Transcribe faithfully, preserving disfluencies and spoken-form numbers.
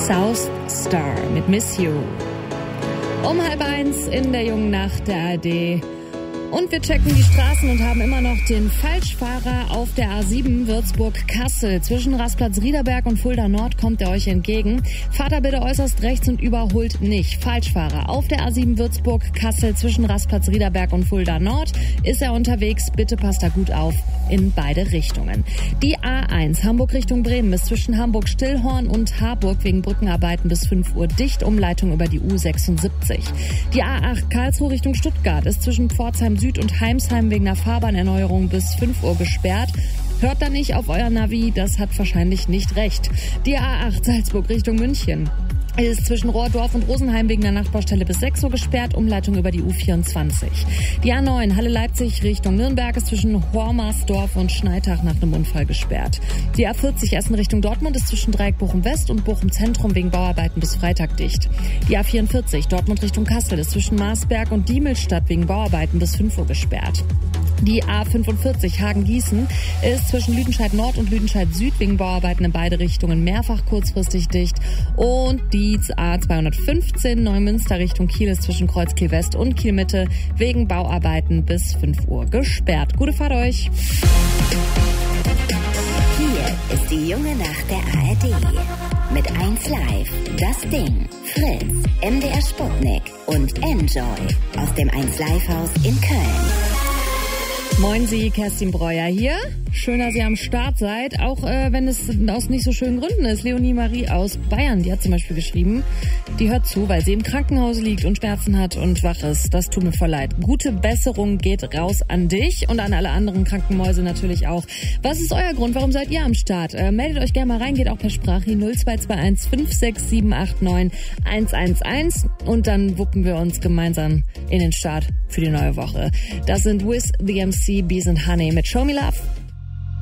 South Star mit Miss You. Um halb eins in der jungen Nacht der A R D. Und wir checken die Straßen und haben immer noch den Falschfahrer auf der A sieben Würzburg-Kassel. Zwischen Rastplatz Riederberg und Fulda Nord kommt er euch entgegen. Fahrt da bitte äußerst rechts und überholt nicht. Falschfahrer auf der A sieben Würzburg-Kassel zwischen Rastplatz Riederberg und Fulda Nord ist er unterwegs. Bitte passt da gut auf in beide Richtungen. Die A eins Hamburg Richtung Bremen ist zwischen Hamburg-Stillhorn und Harburg wegen Brückenarbeiten bis fünf Uhr dicht. Umleitung über die U sechsundsiebzig. Die A acht Karlsruhe Richtung Stuttgart ist zwischen Pforzheim Süd und Heimsheim wegen einer Fahrbahnerneuerung bis fünf Uhr gesperrt. Hört da nicht auf euer Navi, das hat wahrscheinlich nicht recht. Die A acht Salzburg Richtung München ist zwischen Rohrdorf und Rosenheim wegen der Nachtbaustelle bis sechs Uhr gesperrt, Umleitung über die U vierundzwanzig. Die A neun Halle-Leipzig Richtung Nürnberg ist zwischen Hormersdorf und Schneitach nach einem Unfall gesperrt. Die A vierzig Essen Richtung Dortmund ist zwischen Dreieck Bochum West und Bochum Zentrum wegen Bauarbeiten bis Freitag dicht. Die A vierundvierzig Dortmund Richtung Kassel ist zwischen Marsberg und Diemelstadt wegen Bauarbeiten bis fünf Uhr gesperrt. Die A fünfundvierzig Hagen-Gießen ist zwischen Lüdenscheid Nord und Lüdenscheid Süd wegen Bauarbeiten in beide Richtungen mehrfach kurzfristig dicht. Und die A zweihundertfünfzehn Neumünster Richtung Kiel ist zwischen Kreuzkiel West und Kiel Mitte wegen Bauarbeiten bis fünf Uhr gesperrt. Gute Fahrt euch! Hier ist die junge Nacht der A R D. Mit eins Live, Das Ding, Fritz, M D R Sputnik und Enjoy aus dem eins Live Haus in Köln. Moin Sie, Kerstin Breuer hier. Schön, dass ihr am Start seid, auch äh, wenn es aus nicht so schönen Gründen ist. Leonie Marie aus Bayern, die hat zum Beispiel geschrieben, die hört zu, weil sie im Krankenhaus liegt und Schmerzen hat und wach ist. Das tut mir voll leid. Gute Besserung geht raus an dich und an alle anderen Krankenmäuse natürlich auch. Was ist euer Grund? Warum seid ihr am Start? Äh, meldet euch gerne mal rein, geht auch per Sprache null zwei zwei eins fünf sechs sieben acht neun eins eins eins und dann wuppen wir uns gemeinsam in den Start für die neue Woche. Das sind Wiz, The M C, Bees and Honey mit Show Me Love.